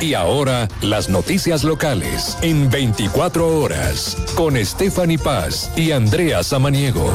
Y ahora, las noticias locales en 24 horas, con Stephanie Paz y Andrea Samaniego.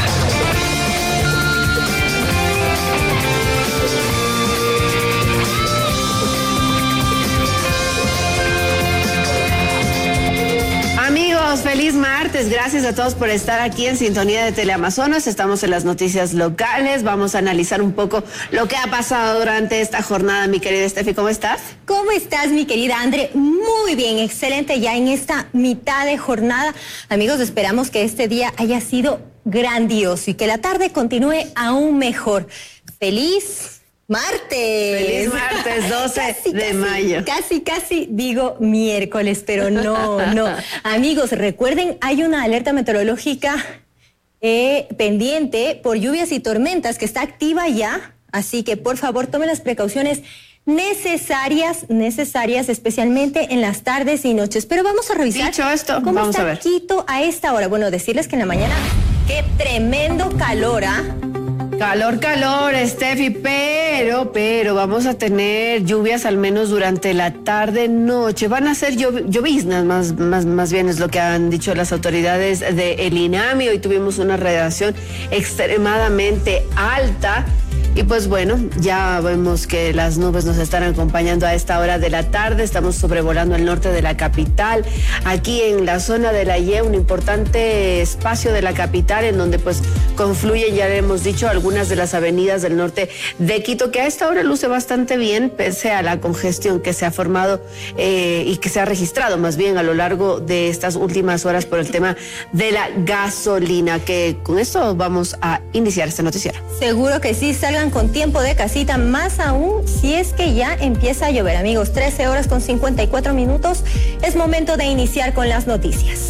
Feliz martes, gracias a todos por estar aquí en sintonía de Teleamazonas. Estamos en las noticias locales, vamos a analizar un poco lo que ha pasado durante esta jornada. Mi querida Steffi, ¿cómo estás? ¿Cómo estás, mi querida Andre? Muy bien, excelente ya en esta mitad de jornada. Amigos, esperamos que este día haya sido grandioso y que la tarde continúe aún mejor. ¡Feliz martes! ¡Feliz martes, 12 de mayo! Casi digo miércoles, pero no. Amigos, recuerden, hay una alerta meteorológica pendiente por lluvias y tormentas que está activa ya, así que por favor tomen las precauciones necesarias, especialmente en las tardes y noches. Pero vamos a revisar. Dicho esto, cómo vamos está a ver Quito a esta hora. Bueno, decirles que en la mañana, qué tremendo calor, ¿ah? Calor, Steffi, pero vamos a tener lluvias al menos durante la tarde-noche. Van a ser lloviznas, más bien es lo que han dicho las autoridades del INAMI. Hoy tuvimos una radiación extremadamente alta. Y pues bueno, ya vemos que las nubes nos están acompañando a esta hora de la tarde. Estamos sobrevolando el norte de la capital. Aquí en la zona de la IE, un importante espacio de la capital en donde pues confluyen, ya le hemos dicho, algunas de las avenidas del norte de Quito, que a esta hora luce bastante bien, pese a la congestión que se ha formado y que se ha registrado más bien a lo largo de estas últimas horas por el tema de la gasolina, que con esto vamos a iniciar este noticiero. Seguro que sí, salgan con tiempo de casita, más aún si es que ya empieza a llover. Amigos, 13 horas con 54 minutos, es momento de iniciar con las noticias.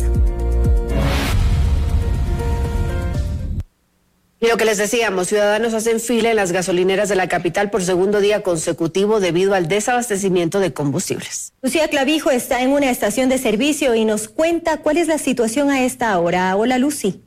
Y lo que les decíamos, ciudadanos hacen fila en las gasolineras de la capital por segundo día consecutivo debido al desabastecimiento de combustibles. Lucía Clavijo está en una estación de servicio y nos cuenta cuál es la situación a esta hora. Hola, Lucy.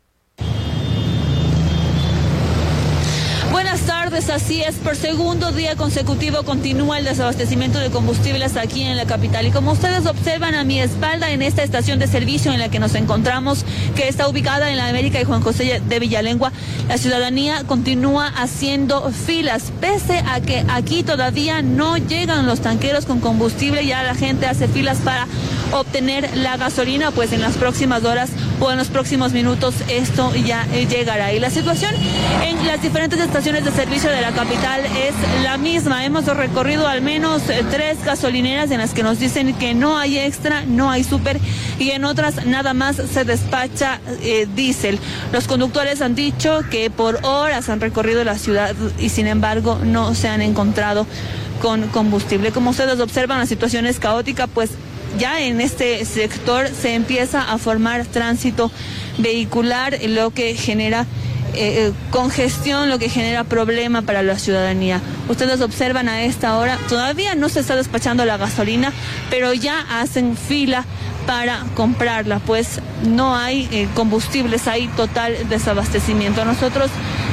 Buenas tardes, así es, por segundo día consecutivo continúa el desabastecimiento de combustibles aquí en la capital. Y como ustedes observan a mi espalda en esta estación de servicio en la que nos encontramos, que está ubicada en la América y Juan José de Villalengua, la ciudadanía continúa haciendo filas, pese a que aquí todavía no llegan los tanqueros con combustible. Ya la gente hace filas para obtener la gasolina, pues en las próximas horas o en los próximos minutos esto ya llegará. Y la situación en las diferentes estaciones de servicio de la capital es la misma. Hemos recorrido al menos 3 gasolineras en las que nos dicen que no hay extra, no hay súper, y en otras nada más se despacha diésel. Los conductores han dicho que por horas han recorrido la ciudad y sin embargo no se han encontrado con combustible. Como ustedes observan, la situación es caótica, pues ya en este sector se empieza a formar tránsito vehicular, lo que genera congestión, lo que genera problema para la ciudadanía. Ustedes observan a esta hora, todavía no se está despachando la gasolina, pero ya hacen fila para comprarla, pues no hay combustibles, hay total desabastecimiento. Nosotros,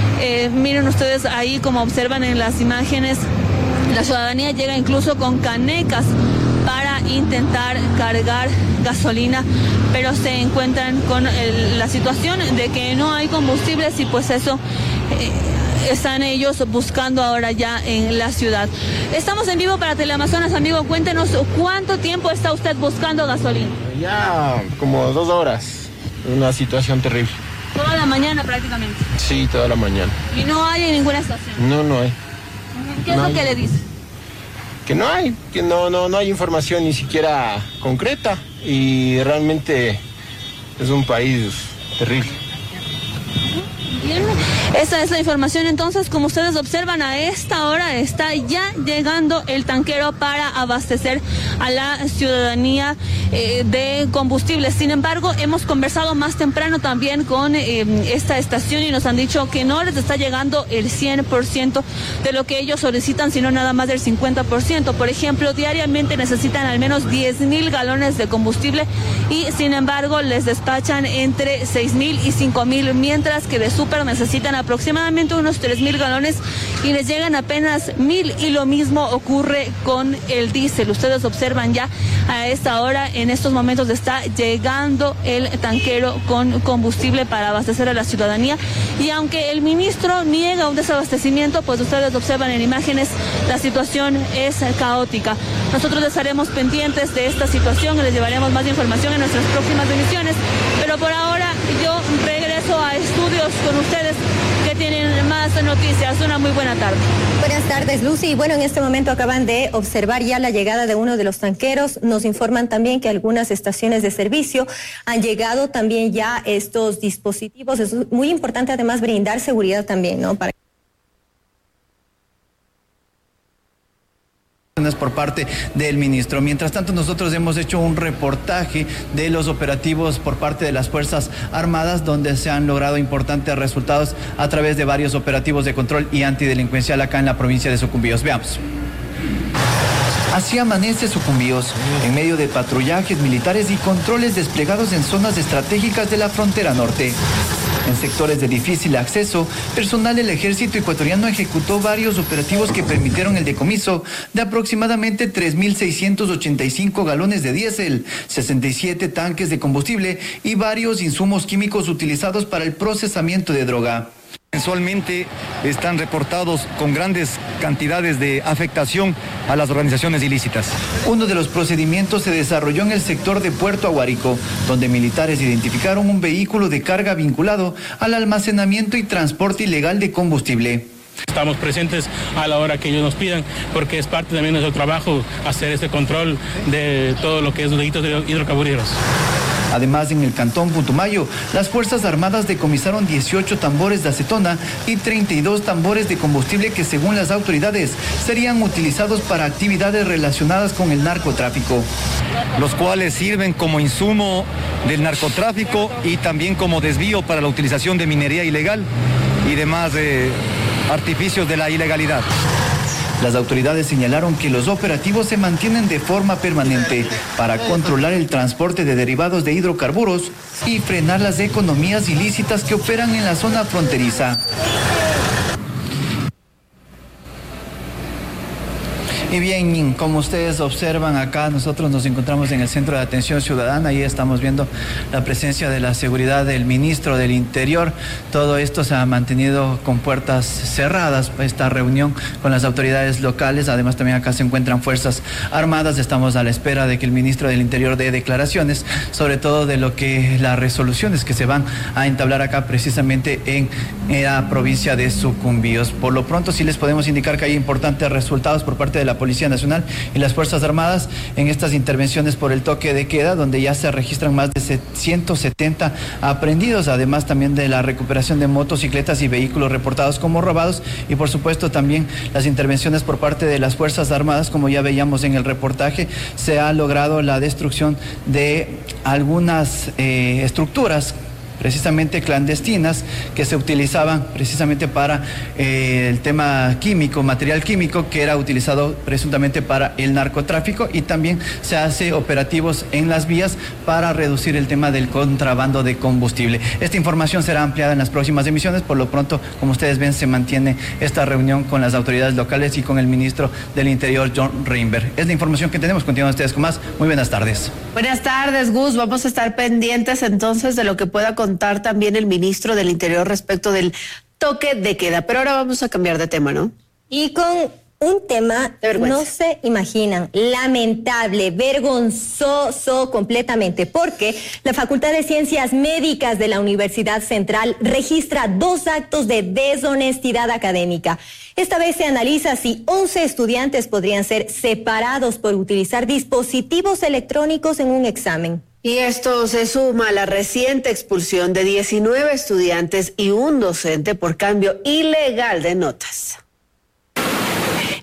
miren ustedes ahí como observan en las imágenes, la ciudadanía llega incluso con canecas para intentar cargar gasolina, pero se encuentran con la situación de que no hay combustibles y pues eso están ellos buscando ahora ya en la ciudad. Estamos en vivo para Teleamazonas, amigo, cuéntenos cuánto tiempo está usted buscando gasolina. Ya como 2 horas, una situación terrible. Toda la mañana prácticamente. Sí, toda la mañana. ¿Y no hay en ninguna estación? No hay. ¿Qué es lo que le dice? Que no hay, que no hay información ni siquiera concreta y realmente es un país terrible. Bien, esa es la información. Entonces, como ustedes observan, a esta hora está ya llegando el tanquero para abastecer a la ciudadanía de combustibles. Sin embargo, hemos conversado más temprano también con esta estación y nos han dicho que no les está llegando el 100% de lo que ellos solicitan, sino nada más del 50%. Por ejemplo, diariamente necesitan al menos 10,000 galones de combustible y sin embargo les despachan entre 6,000 y 5,000, mientras que de súper necesitan aproximadamente unos 3.000 galones y les llegan apenas 1.000, y lo mismo ocurre con el diésel. Ustedes observan ya a esta hora, en estos momentos está llegando el tanquero con combustible para abastecer a la ciudadanía, y aunque el ministro niega un desabastecimiento, pues ustedes observan en imágenes, la situación es caótica. Nosotros estaremos pendientes de esta situación y les llevaremos más información en nuestras próximas emisiones, pero por ahora yo regreso a estudios con ustedes que tienen más noticias. Una muy buena tarde. Buenas tardes, Lucy. Bueno, en este momento acaban de observar ya la llegada de uno de los tanqueros. Nos informan también que algunas estaciones de servicio han llegado también ya estos dispositivos. Es muy importante además brindar seguridad también, ¿no? Para por parte del ministro. Mientras tanto, nosotros hemos hecho un reportaje de los operativos por parte de las Fuerzas Armadas, donde se han logrado importantes resultados a través de varios operativos de control y antidelincuencial acá en la provincia de Sucumbíos. Veamos. Así amanece Sucumbíos, en medio de patrullajes militares y controles desplegados en zonas estratégicas de la frontera norte. En sectores de difícil acceso, personal del ejército ecuatoriano ejecutó varios operativos que permitieron el decomiso de aproximadamente 3.685 galones de diésel, 67 tanques de combustible y varios insumos químicos utilizados para el procesamiento de droga. Mensualmente están reportados con grandes cantidades de afectación a las organizaciones ilícitas. Uno de los procedimientos se desarrolló en el sector de Puerto Aguarico, donde militares identificaron un vehículo de carga vinculado al almacenamiento y transporte ilegal de combustible. Estamos presentes a la hora que ellos nos pidan, porque es parte también de nuestro trabajo hacer este control de todo lo que es los delitos hidrocarbureros. Además, en el cantón Putumayo, las Fuerzas Armadas decomisaron 18 tambores de acetona y 32 tambores de combustible que, según las autoridades, serían utilizados para actividades relacionadas con el narcotráfico. Los cuales sirven como insumo del narcotráfico y también como desvío para la utilización de minería ilegal y demás artificios de la ilegalidad. Las autoridades señalaron que los operativos se mantienen de forma permanente para controlar el transporte de derivados de hidrocarburos y frenar las economías ilícitas que operan en la zona fronteriza. Y bien, como ustedes observan acá, nosotros nos encontramos en el Centro de Atención Ciudadana y estamos viendo la presencia de la seguridad del ministro del Interior. Todo esto se ha mantenido con puertas cerradas, esta reunión con las autoridades locales. Además, también acá se encuentran Fuerzas Armadas. Estamos a la espera de que el ministro del Interior dé declaraciones, sobre todo de lo que las resoluciones que se van a entablar acá precisamente en la provincia de Sucumbíos. Por lo pronto, sí les podemos indicar que hay importantes resultados por parte de la Policía Nacional y las Fuerzas Armadas en estas intervenciones por el toque de queda, donde ya se registran más de 170 aprehendidos, además también de la recuperación de motocicletas y vehículos reportados como robados, y por supuesto también las intervenciones por parte de las Fuerzas Armadas. Como ya veíamos en el reportaje, se ha logrado la destrucción de algunas estructuras precisamente clandestinas que se utilizaban precisamente para el tema químico, material químico que era utilizado presuntamente para el narcotráfico, y también se hace operativos en las vías para reducir el tema del contrabando de combustible. Esta información será ampliada en las próximas emisiones. Por lo pronto, como ustedes ven, se mantiene esta reunión con las autoridades locales y con el ministro del Interior, John Reinberg. Es la información que tenemos. Continúan ustedes con más. Muy buenas tardes. Buenas tardes, Gus. Vamos a estar pendientes entonces de lo que pueda contar también el ministro del Interior respecto del toque de queda. Pero ahora vamos a cambiar de tema, ¿no? Y con un tema, no se imaginan, lamentable, vergonzoso completamente, porque la Facultad de Ciencias Médicas de la Universidad Central registra 2 actos de deshonestidad académica. Esta vez se analiza si 11 estudiantes podrían ser separados por utilizar dispositivos electrónicos en un examen. Y esto se suma a la reciente expulsión de 19 estudiantes y un docente por cambio ilegal de notas.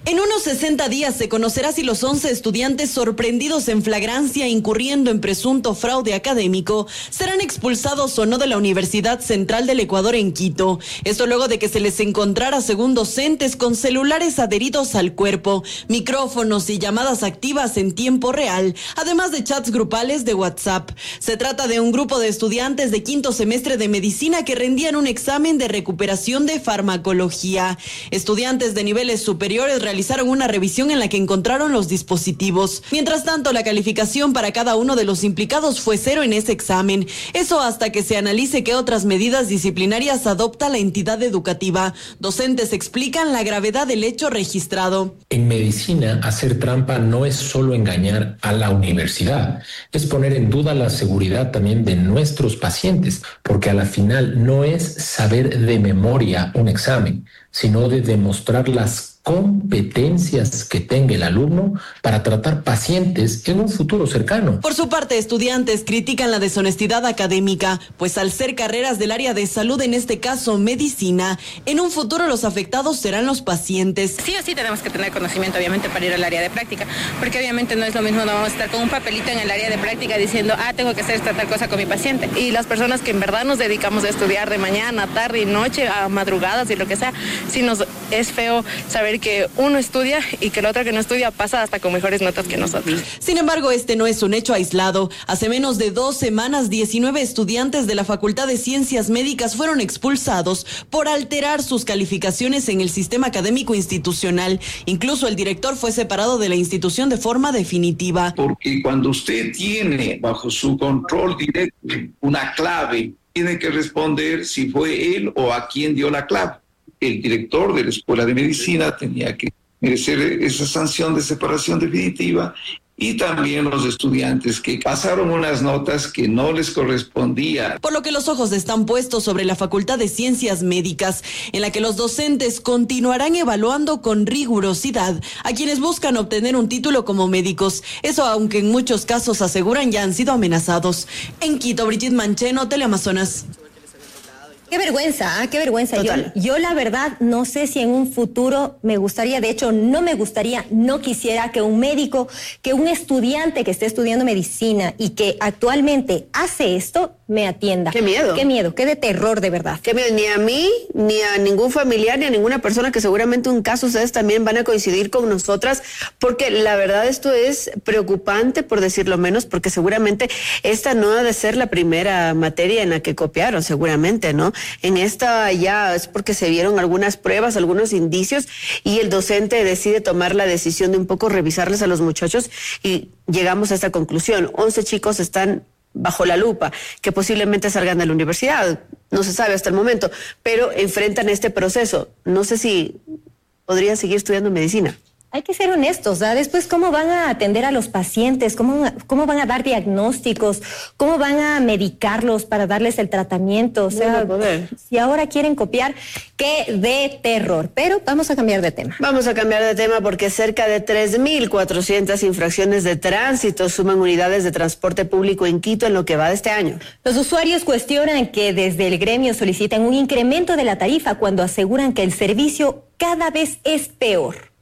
En unos 60 días se conocerá si los 11 estudiantes sorprendidos en flagrancia incurriendo en presunto fraude académico serán expulsados o no de la Universidad Central del Ecuador en Quito. Esto luego de que se les encontrara, según docentes, con celulares adheridos al cuerpo, micrófonos y llamadas activas en tiempo real, además de chats grupales de WhatsApp. Se trata de un grupo de estudiantes de quinto semestre de medicina que rendían un examen de recuperación de farmacología. Estudiantes de niveles superiores realizaron una revisión en la que encontraron los dispositivos. Mientras tanto, la calificación para cada uno de los implicados fue 0 en ese examen. Eso hasta que se analice qué otras medidas disciplinarias adopta la entidad educativa. Docentes explican la gravedad del hecho registrado. En medicina, hacer trampa no es solo engañar a la universidad, es poner en duda la seguridad también de nuestros pacientes, porque a la final no es saber de memoria un examen, sino de demostrar las competencias que tenga el alumno para tratar pacientes en un futuro cercano. Por su parte, estudiantes critican la deshonestidad académica, pues al ser carreras del área de salud, en este caso medicina, en un futuro los afectados serán los pacientes. Sí o sí tenemos que tener conocimiento, obviamente, para ir al área de práctica, porque obviamente no es lo mismo, no vamos a estar con un papelito en el área de práctica diciendo, tengo que hacer esta tal cosa con mi paciente. Y las personas que en verdad nos dedicamos a estudiar de mañana, tarde y noche, a madrugadas y lo que sea, sí nos es feo saber que uno estudia y que el otro que no estudia pasa hasta con mejores notas que nosotros. Sin embargo, este no es un hecho aislado. Hace menos de 2 semanas, 19 estudiantes de la Facultad de Ciencias Médicas fueron expulsados por alterar sus calificaciones en el sistema académico institucional. Incluso el director fue separado de la institución de forma definitiva. Porque cuando usted tiene bajo su control directo una clave, tiene que responder si fue él o a quién dio la clave. El director de la Escuela de Medicina tenía que merecer esa sanción de separación definitiva, y también los estudiantes que pasaron unas notas que no les correspondían. Por lo que los ojos están puestos sobre la Facultad de Ciencias Médicas, en la que los docentes continuarán evaluando con rigurosidad a quienes buscan obtener un título como médicos. Eso aunque en muchos casos aseguran ya han sido amenazados. En Quito, Brigitte Mancheno, Teleamazonas. Qué vergüenza, qué vergüenza. Yo la verdad no sé si en un futuro me gustaría, de hecho no me gustaría, no quisiera que un médico, que un estudiante que esté estudiando medicina y que actualmente hace esto, me atienda. Qué miedo. Qué miedo, qué de terror de verdad. Qué miedo, ni a mí, ni a ningún familiar, ni a ninguna persona, que seguramente un caso ustedes también van a coincidir con nosotras, porque la verdad esto es preocupante, por decirlo menos, porque seguramente esta no ha de ser la primera materia en la que copiaron, seguramente, ¿no? En esta ya es porque se vieron algunas pruebas, algunos indicios, y el docente decide tomar la decisión de un poco revisarles a los muchachos, y llegamos a esta conclusión. 11 chicos están bajo la lupa, que posiblemente salgan de la universidad, no se sabe hasta el momento, pero enfrentan este proceso. No sé si podrían seguir estudiando medicina. Hay que ser honestos, ¿verdad? Después, ¿cómo van a atender a los pacientes? ¿Cómo van a dar diagnósticos? ¿Cómo van a medicarlos para darles el tratamiento? O sea, si ahora quieren copiar, qué de terror. Pero vamos a cambiar de tema. Vamos a cambiar de tema porque cerca de 3.400 infracciones de tránsito suman unidades de transporte público en Quito en lo que va de este año. Los usuarios cuestionan que desde el gremio solicitan un incremento de la tarifa cuando aseguran que el servicio cada vez es peor.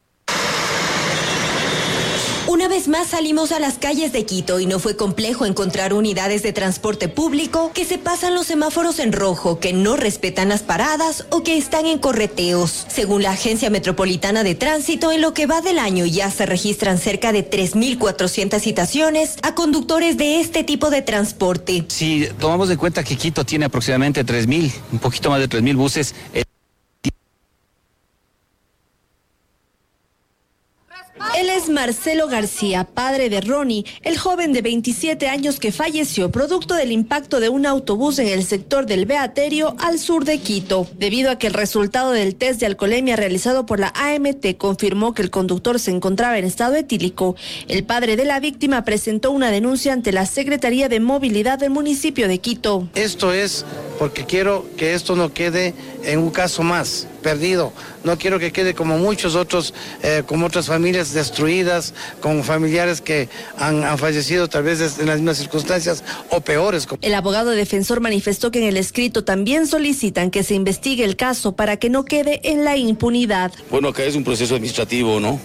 Una vez más salimos a las calles de Quito y no fue complejo encontrar unidades de transporte público que se pasan los semáforos en rojo, que no respetan las paradas o que están en correteos. Según la Agencia Metropolitana de Tránsito, en lo que va del año ya se registran cerca de 3.400 citaciones a conductores de este tipo de transporte. Si tomamos en cuenta que Quito tiene aproximadamente 3.000, un poquito más de 3.000 buses, Él es Marcelo García, padre de Ronnie, el joven de 27 años que falleció producto del impacto de un autobús en el sector del Beaterio al sur de Quito. Debido a que el resultado del test de alcoholemia realizado por la AMT confirmó que el conductor se encontraba en estado etílico, el padre de la víctima presentó una denuncia ante la Secretaría de Movilidad del municipio de Quito. Esto es porque quiero que esto no quede en un caso más perdido. No quiero que quede como muchos otros, como otras familias destruidas, con familiares que han fallecido tal vez en las mismas circunstancias o peores. El abogado defensor manifestó que en el escrito también solicitan que se investigue el caso para que no quede en la impunidad. Bueno, acá es un proceso administrativo, ¿no?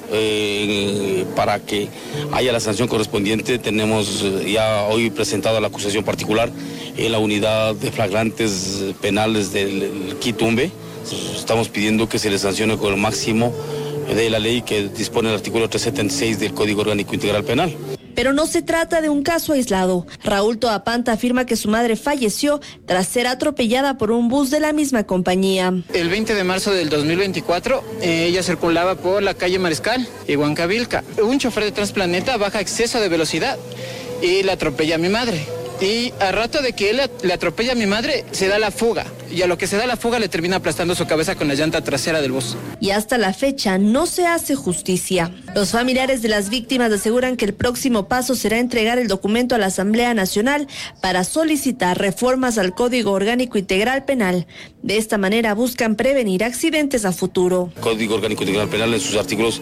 Para que haya la sanción correspondiente, tenemos ya hoy presentada la acusación particular en la unidad de flagrantes penales del Quitumbe. Estamos pidiendo que se le sancione con el máximo de la ley que dispone el artículo 376 del Código Orgánico Integral Penal. Pero no se trata de un caso aislado. Raúl Toapanta afirma que su madre falleció tras ser atropellada por un bus de la misma compañía. El 20 de marzo del 2024, ella circulaba por la calle Mariscal y Huancavilca. Un chofer de Transplaneta baja exceso de velocidad y le atropella a mi madre. Y a rato de que él le atropella a mi madre, se da la fuga. Y a lo que se da la fuga le termina aplastando su cabeza con la llanta trasera del bus. Y hasta la fecha no se hace justicia. Los familiares de las víctimas aseguran que el próximo paso será entregar el documento a la Asamblea Nacional para solicitar reformas al Código Orgánico Integral Penal. De esta manera buscan prevenir accidentes a futuro. Código Orgánico Integral Penal en sus artículos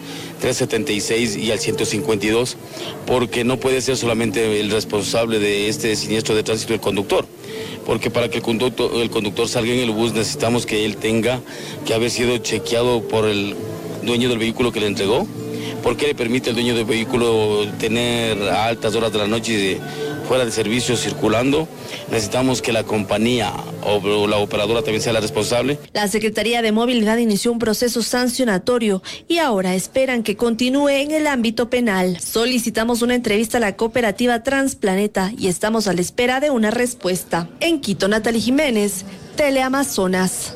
376 y al 152, porque no puede ser solamente el responsable de este siniestro de tránsito el conductor. Porque para que el conductor salga en el bus necesitamos que él tenga que haber sido chequeado por el dueño del vehículo que le entregó. ¿Por qué le permite al dueño del vehículo tener a altas horas de la noche fuera de servicio circulando? Necesitamos que la compañía o la operadora también sea la responsable. La Secretaría de Movilidad inició un proceso sancionatorio y ahora esperan que continúe en el ámbito penal. Solicitamos una entrevista a la cooperativa Transplaneta y estamos a la espera de una respuesta. En Quito, Natalie Jiménez, Teleamazonas.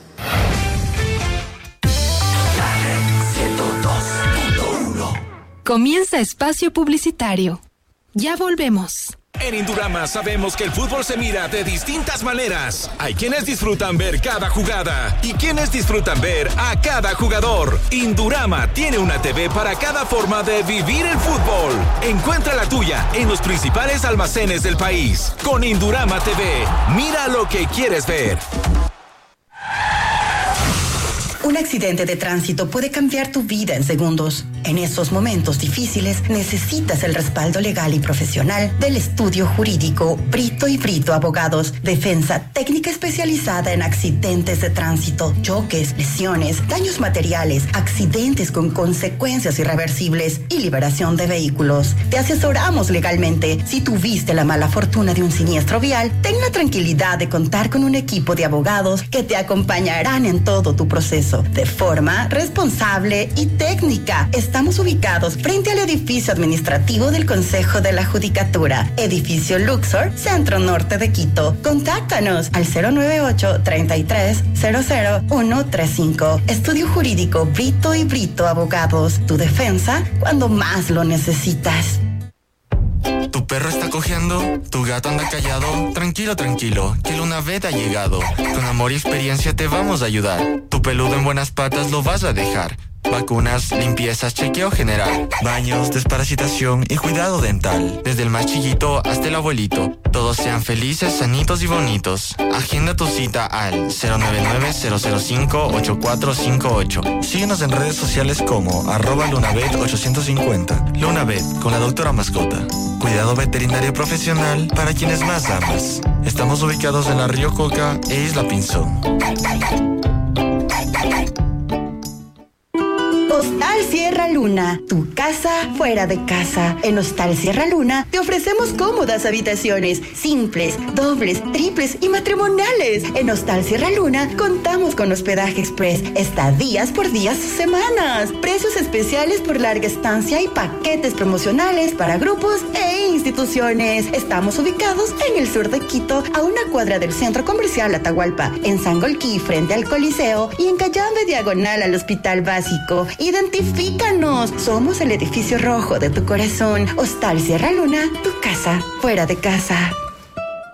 Comienza espacio publicitario. Ya volvemos. En Indurama sabemos que el fútbol se mira de distintas maneras. Hay quienes disfrutan ver cada jugada y quienes disfrutan ver a cada jugador. Indurama tiene una TV para cada forma de vivir el fútbol. Encuentra la tuya en los principales almacenes del país. Con Indurama TV, mira lo que quieres ver. Un accidente de tránsito puede cambiar tu vida en segundos. En esos momentos difíciles necesitas el respaldo legal y profesional del estudio jurídico Brito y Brito Abogados. Defensa técnica especializada en accidentes de tránsito, choques, lesiones, daños materiales, accidentes con consecuencias irreversibles y liberación de vehículos. Te asesoramos legalmente. Si tuviste la mala fortuna de un siniestro vial, ten la tranquilidad de contar con un equipo de abogados que te acompañarán en todo tu proceso de forma responsable y técnica. Estamos ubicados frente al edificio administrativo del Consejo de la Judicatura, edificio Luxor, Centro Norte de Quito. Contáctanos al 098-33-00135. Estudio Jurídico Brito y Brito Abogados. Tu defensa cuando más lo necesitas. ¿Tu perro está cojeando? ¿Tu gato anda callado? Tranquilo, tranquilo, que Lunavet ha llegado. Con amor y experiencia te vamos a ayudar. Tu peludo en buenas patas lo vas a dejar. Vacunas, limpiezas, chequeo general, baños, desparasitación y cuidado dental. Desde el más chiquito hasta el abuelito. Todos sean felices, sanitos y bonitos. Agenda tu cita al 099-005-8458. Síguenos en redes sociales como @Lunavet850. Lunavet, con la doctora mascota. Cuidado veterinario profesional para quienes más amas. Estamos ubicados en la Río Coca e Isla Pinzón. Hostal Sierra Luna, tu casa fuera de casa. En Hostal Sierra Luna te ofrecemos cómodas habitaciones, simples, dobles, triples y matrimoniales. En Hostal Sierra Luna contamos con hospedaje express, estadías por días o semanas, precios especiales por larga estancia y paquetes promocionales para grupos e instituciones. Estamos ubicados en el sur de Quito, a una cuadra del Centro Comercial Atahualpa, en Sangolquí frente al Coliseo y en Cayambe diagonal al Hospital Básico. Identifícanos, somos el edificio rojo de tu corazón. Hostal Sierra Luna, tu casa fuera de casa.